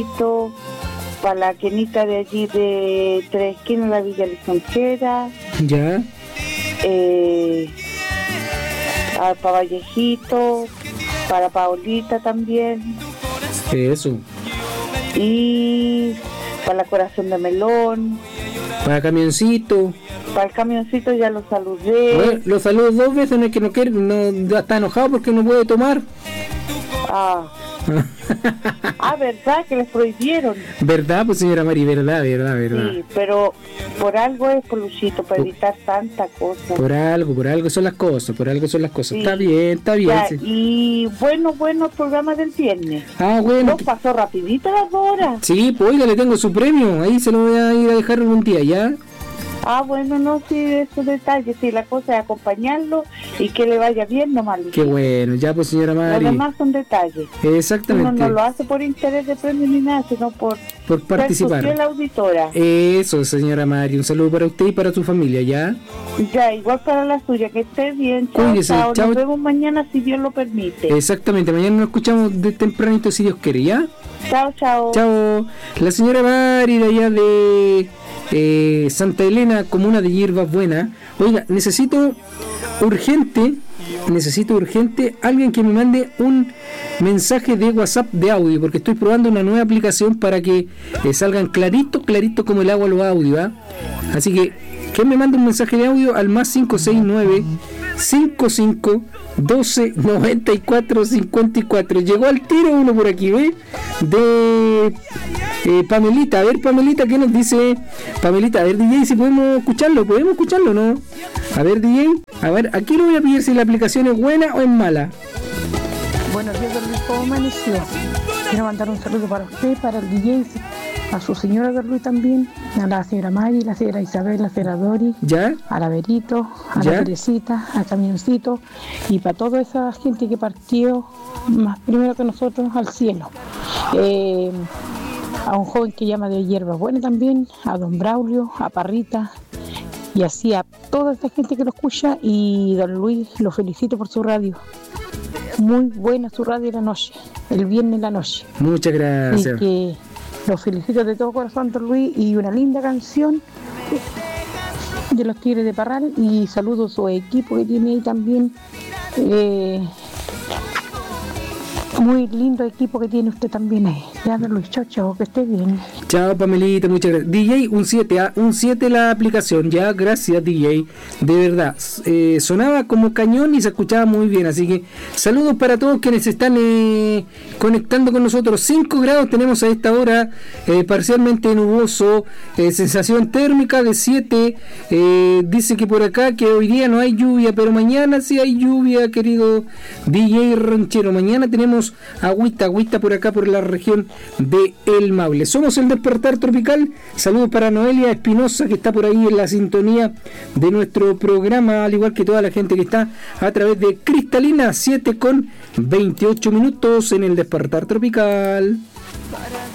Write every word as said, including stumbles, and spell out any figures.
para la Kenita de allí de Tres Esquinas, la Villa Lisonjera. Ya. Eh, para Vallejito, para Paulita también. Eso. Y para la Corazón de Melón. Para Camioncito. Para el Camioncito ya lo saludé. Bueno, lo saludo dos veces, no es que no quiere, no está enojado porque no puede tomar. Ah. Ah, verdad que les prohibieron. Verdad, pues señora Mari, verdad, verdad, verdad. Sí, pero por algo es, Luchito, para evitar tanta cosa. Por algo, por algo son las cosas, por algo son las cosas. Sí. Está bien, está bien. Ya, Sí. Y bueno, bueno, el programa del viernes. Ah, bueno. No pasó rapidito las dos horas. Sí, pues oiga, le tengo su premio, ahí se lo voy a ir a dejar algún día, ¿ya? Ah, bueno, no, sí, esos detalles, sí, la cosa es acompañarlo y que le vaya bien nomás. Qué bueno, ya pues señora Mari. Los demás son detalles. Exactamente. Uno no lo hace por interés de premio ni nada, sino por, por participar. Ser la auditora. Eso, señora Mari, un saludo para usted y para su familia, ¿ya? Ya, igual para la suya, que esté bien. Chao, Cuídese, chao. chao. Nos vemos mañana si Dios lo permite. Exactamente, mañana nos escuchamos de tempranito si Dios quiere, ¿ya? Chao, chao. Chao. La señora Mari de allá de eh, Santa Elena, comuna de Hierbas Buenas. Oiga, necesito urgente, necesito urgente alguien que me mande un mensaje de WhatsApp de audio, porque estoy probando una nueva aplicación para que eh, salgan clarito, clarito como el agua los audios, ¿eh? Así que, que me mande un mensaje de audio al más cinco seis nueve, cinco cinco, doce, noventa y cuatro, cincuenta y cuatro. Llegó al tiro uno por aquí, ¿ve? De eh, Pamelita. A ver, Pamelita, ¿qué nos dice Pamelita? A ver, D J, si podemos escucharlo. ¿Podemos escucharlo o no? A ver, D J. A ver, aquí lo voy a pedir si la aplicación es buena o es mala. Buenos días, don Luis. ¿Cómo amaneció? Quiero mandar un saludo para usted, para el D J, a su señora don Luis también, a la señora Mari, la señora Isabel, la señora Dori, ¿ya? A la Berito, a ¿ya? La Teresita, a Camioncito y para toda esa gente que partió más primero que nosotros al cielo. Eh, a un joven que llama de Hierbas Buenas también, a don Braulio, a Parrita y así a toda esta gente que lo escucha. Y don Luis, lo felicito por su radio. Muy buena su radio en la noche, el viernes en la noche. Muchas gracias. Y que lo felicito de todo corazón, don Luis, y una linda canción de los Tigres de Parral. Y saludo a su equipo que tiene ahí también. Eh, muy lindo equipo que tiene usted también ahí. Ya, don Luis, chao, chao, que esté bien. Chao, Pamelita, muchas gracias. D J, un siete, ¿ah? Un siete la aplicación, ya, gracias D J, de verdad. Eh, sonaba como cañón y se escuchaba muy bien, así que saludos para todos quienes se están eh, conectando con nosotros. cinco grados tenemos a esta hora, eh, parcialmente nuboso, eh, sensación térmica de siete, eh, dice que por acá que hoy día no hay lluvia, pero mañana sí hay lluvia, querido D J Ranchero. Mañana tenemos agüita, agüita por acá, por la región de El Maule. Somos el Despertar Tropical. Saludos para Noelia Espinosa, que está por ahí en la sintonía de nuestro programa, al igual que toda la gente que está a través de Cristalina. Siete con veintiocho minutos en el Despertar Tropical.